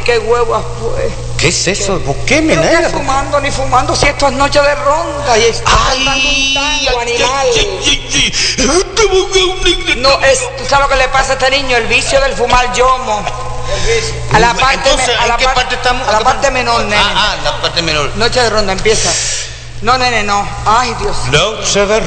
qué huevas pues. ¿Qué es eso? ¿Por qué me No nega? estoy fumando ni fumando si esto es noche de ronda y está cantando un tango, animal. No, ¿tú sabes lo que le pasa a este niño? El vicio del fumar yomo. A la parte, Entonces, ¿en qué parte estamos? A la parte menor, nene. La parte menor. Noche de ronda, empieza. No, nene, no. Ay, Dios. Noche de